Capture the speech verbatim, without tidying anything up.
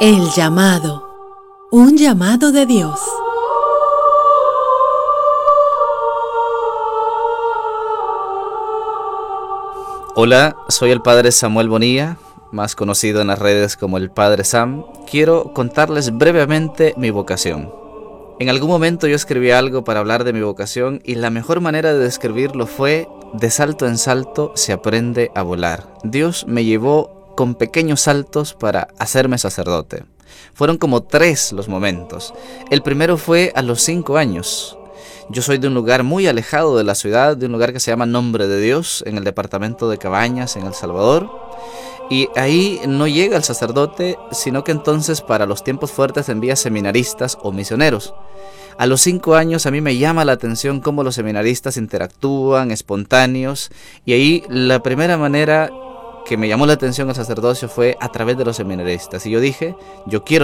El llamado. Un llamado de Dios. Hola, soy el Padre Samuel Bonilla, más conocido en las redes como el Padre Sam. Quiero contarles brevemente mi vocación. En algún momento yo escribí algo para hablar de mi vocación y la mejor manera de describirlo fue: de salto en salto se aprende a volar. Dios me llevó con pequeños saltos para hacerme sacerdote. Fueron como tres los momentos. El primero fue a los cinco años. Yo soy de un lugar muy alejado de la ciudad, de un lugar que se llama Nombre de Dios, en el departamento de Cabañas, en El Salvador. Y ahí no llega el sacerdote, sino que entonces para los tiempos fuertes envía seminaristas o misioneros. A los cinco años a mí me llama la atención cómo los seminaristas interactúan, espontáneos, y ahí la primera manera que me llamó la atención el sacerdocio fue a través de los seminaristas. Y yo dije, yo quiero